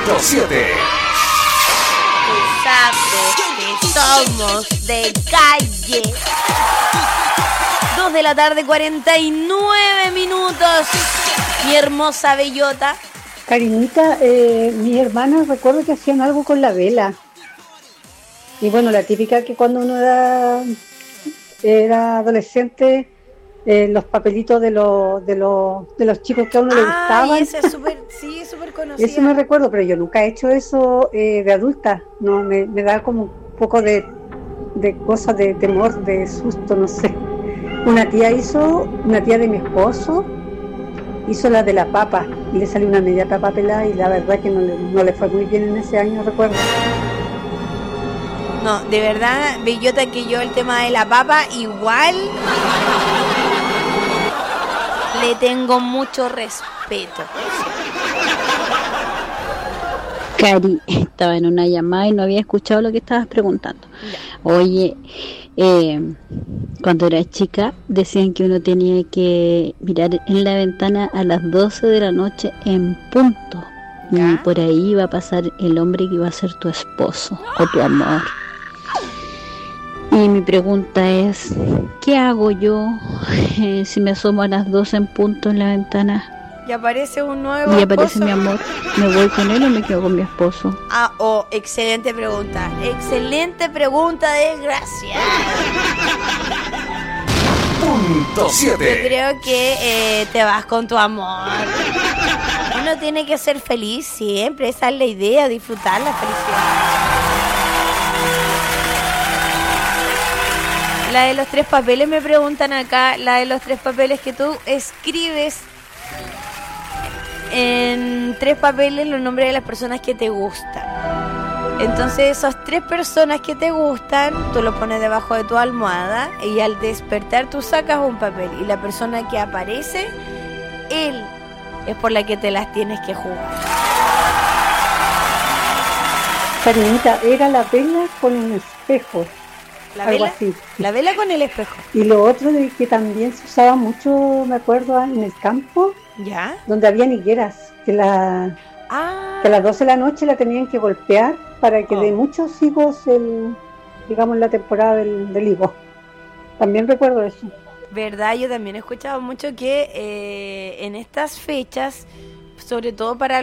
Tú sabes que somos de calle. 2 de la tarde, 49 minutos. Mi hermosa bellota. Cariñita, mis hermanas recuerdo que hacían algo con la vela. Y bueno, la típica que cuando uno era adolescente, los papelitos de los chicos que a uno le gustaban. Y ese es súper conocido. Eso me recuerdo, pero yo nunca he hecho eso de adulta. No, me da como un poco de cosas de temor, de susto, no sé. Una tía de mi esposo, hizo la de la papa y le salió una media tapa pelada y la verdad que no le fue muy bien en ese año, recuerdo. No, de verdad, bellota, que yo el tema de la papa igual le tengo mucho respeto. Cari, estaba en una llamada y no había escuchado lo que estabas preguntando. Ya. Oye, cuando era chica decían que uno tenía que mirar en la ventana a las 12 de la noche en punto. ¿Ya? Y por ahí iba a pasar el hombre que iba a ser tu esposo o tu amor. Y mi pregunta es, ¿qué hago yo si me asomo a las 12 en punto en la ventana? Y aparece un nuevo Y aparece esposo. mi amor. ¿Me voy con él o me quedo con mi esposo? Excelente pregunta. Excelente pregunta, desgracia. Yo creo que te vas con tu amor. Uno tiene que ser feliz siempre. Esa es la idea, disfrutar la felicidad. La de los 3 papeles, me preguntan acá. La de los 3 papeles que tú escribes en 3 papeles los nombres de las personas que te gustan. Entonces esas 3 personas que te gustan, tú los pones debajo de tu almohada y al despertar tú sacas un papel y la persona que aparece, él es por la que te las tienes que jugar. Cariñita, era la vela con un espejo. ¿La algo vela? así. La vela con el espejo. Y lo otro de que también se usaba mucho, me acuerdo, en el campo, ¿Ya? donde había higueras, que a las 12 de la noche la tenían que golpear para que dé muchos higos, digamos, la temporada del higo. También recuerdo eso. ¿Verdad? Yo también he escuchado mucho que en estas fechas, sobre todo para